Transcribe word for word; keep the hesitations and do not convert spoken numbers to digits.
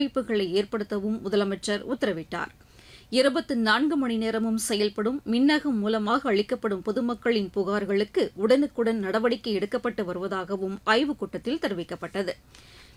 வாய்ப்புகளை ஏற்படுத்தவும் முதலமைச்சர் உத்தரவிட்டார். இருபத்தி நான்கு மணி நேரமும் செயல்படும் மின்னகம் மூலமாக அளிக்கப்படும் பொதுமக்களின் புகார்களுக்கு உடனுக்குடன் நடவடிக்கை எடுக்கப்பட்டு வருவதாகவும் ஆய்வுக் கூட்டத்தில் தெரிவிக்கப்பட்டது.